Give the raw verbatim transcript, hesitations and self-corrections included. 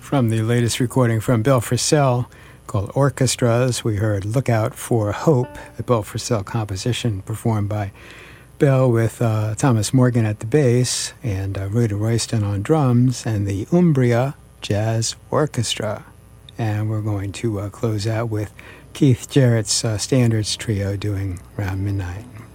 From the latest recording from Bill Frisell called Orchestras, we heard Look Out for Hope, a Bill Frisell composition performed by Bill with uh, Thomas Morgan at the bass and uh, Rudy Royston on drums and the Umbria Jazz Orchestra. And we're going to uh, close out with Keith Jarrett's uh, Standards Trio doing Round Midnight.